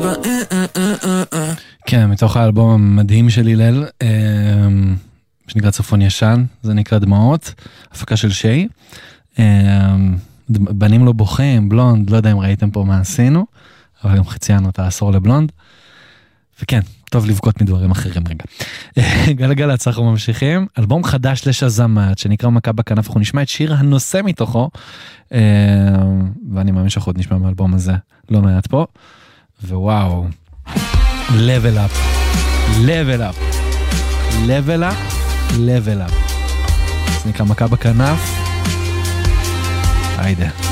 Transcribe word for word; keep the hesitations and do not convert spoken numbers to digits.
כן, מתוך האלבום המדהים של הלל, שנקרא צפון ישן, זה נקרא דמעות, הפקה של שי. בנים לא בוכים, בלונד, לא יודע אם ראיתם פה מה עשינו, אבל גם חציינו את העשור לבלונד. וכן, טוב לבכות מדברים אחרים רגע. גלגלצ, אנחנו ממשיכים. אלבום חדש לשזמת, שנקרא מכה בכנף, אנחנו נשמע את שיר הנושא מתוכו, ואני מאמין שאנחנו עוד נשמע מהאלבום הזה לא מעט פה, ווואו, level up, level up, level up, level up. זה נקרא מכה בכנף. היידה.